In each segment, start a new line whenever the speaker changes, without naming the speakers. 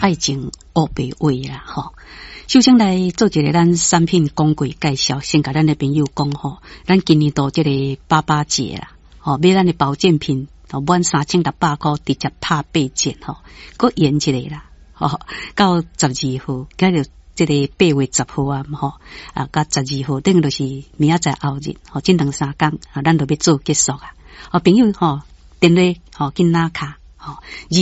爱情黑白话啦吼。首先来做一个咱产品广告介绍，先甲咱的朋友讲吼，咱今年度这个88节啦，吼买咱的保健品，满3600块直接拍8折吼，搁延一个啦，吼到12号，今日这个8月10号啊，吼啊，到12号，等于就是明仔载后日，吼，这2、3天啊，咱就要做结束啊。朋友吼，电话吼紧拿卡，吼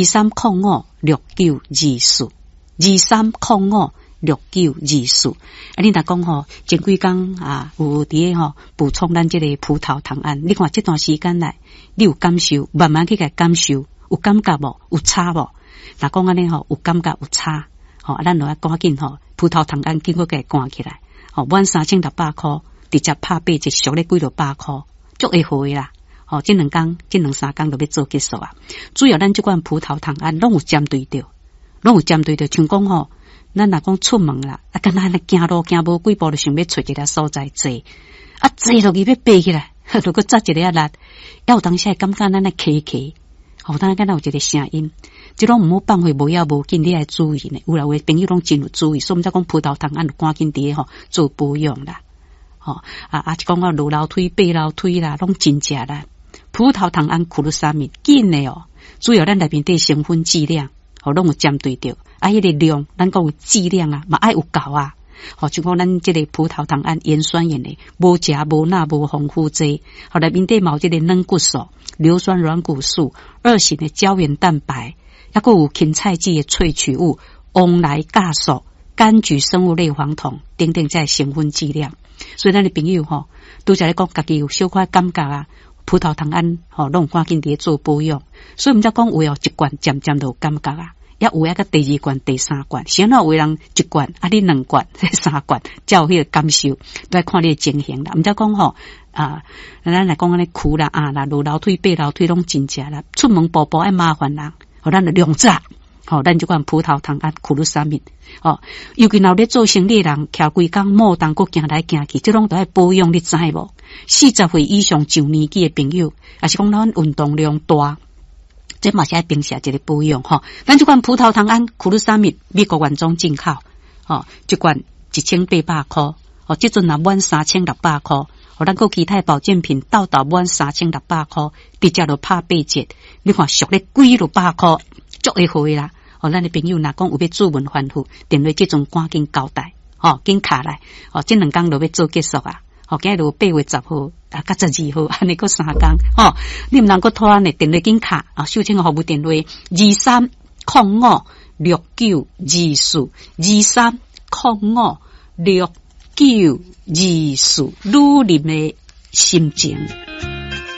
23056924，23056924。啊，你若讲吼，前几工啊，有伫个吼补充咱这个葡萄糖胺，你看这段时间来，你有感受，慢慢去甲感受，有感觉无？有差无？若讲安尼吼，有感觉有差，吼，咱就要赶紧吼，葡萄糖胺经过甲赶起来，吼，满3600块，直接拍8折，俗咧几落百块，足会好诶啦。哦，这2天、这2、3天就要做结束啊。主要咱这款葡萄糖胺，拢有针对着，像讲吼，咱若讲出门啦，啊，敢若安尼行路行无几步，就想要找一个所在坐，啊，坐落去要爬起来，如果扎一个啊力，要有当时会感觉咱来咳，吼，当然敢若有一个声音，这拢毋好放回无要无紧，你要注意呢。有啦，有朋友拢真有注意，所以我们才讲葡萄糖胺就赶紧伫吼做保养啦，吼讲我落楼梯、爬楼梯啦，拢真正啦。葡萄糖胺苦鲁沙米紧的哦，主要咱内面的成分剂量，吼拢有针对着，啊，迄个量，咱讲有剂量啊，嘛爱有够啊，吼，就讲咱这个葡萄糖胺盐酸盐的，无食无钠无丰富剂，吼内面的毛这个软骨素、硫酸软骨素、2型的胶原蛋白，还佫有芹菜剂的萃取物、翁来酵素、柑橘生物类黄酮等等在成分剂量，所以咱的朋友吼，拄则咧讲家己有小可感觉啊。葡萄糖胺吼，拢赶紧伫做保养，所以毋则讲有1罐渐渐就有感觉啊，也有个第2罐、第3罐，先有人1罐，啊你2罐、3罐，才有迄个感受，来看你的情形啦。毋则讲吼啊，咱来讲安尼苦啦啊啦，落楼梯、爬楼梯拢真正啦，出门步步爱麻烦人，吼咱就量早。吼，咱这款葡萄糖胺苦鲁沙米，哦，尤其若咧做生理人，徛规工莫当搁行来行去，这拢都要保养，你知无？40岁以上上年纪的朋友，也是讲咱运动量大，这嘛是爱平时一个保养吼。咱这款葡萄糖胺苦鲁沙米，美国原装进口，哦，一罐1800块，哦，这阵若满3600块，哦，咱搁其他保健品到满3600块，直接就拍8折，你看俗咧几落百块，足会好啦。哦，咱的朋友若讲有要注文反复，电话即阵赶紧交代，哦，紧卡来，哦，这2天就要做结束啊，哦，今日就8月10号啊，到12号，安尼个3天，哦，你毋通搁拖呢，电话紧卡啊，收听服务电话23056924，23056924，女人的心情。